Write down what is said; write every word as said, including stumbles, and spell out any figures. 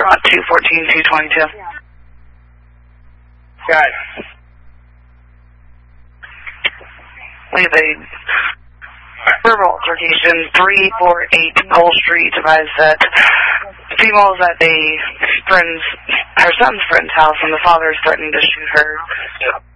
They're on two fourteen, two twenty-two. Okay. We have a verbal altercation, three four eight Cole Street, advised that the female is at a friend's, her son's friend's house, and the father is threatening to shoot her.